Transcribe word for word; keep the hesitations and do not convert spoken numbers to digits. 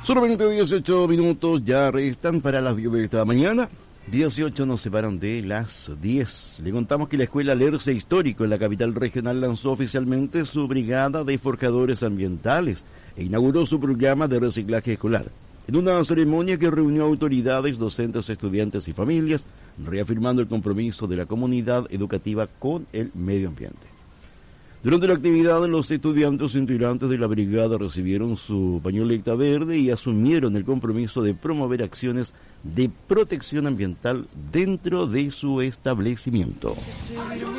Solamente dieciocho minutos ya restan para las diez de esta mañana. dieciocho nos separan de las diez. Le contamos que la Escuela Lerce Histórico en la capital regional lanzó oficialmente su brigada de forjadores ambientales e inauguró su programa de reciclaje escolar. En una ceremonia que reunió autoridades, docentes, estudiantes y familias, reafirmando el compromiso de la comunidad educativa con el medio ambiente. Durante la actividad, los estudiantes integrantes de la brigada recibieron su pañoleta verde y asumieron el compromiso de promover acciones de protección ambiental dentro de su establecimiento.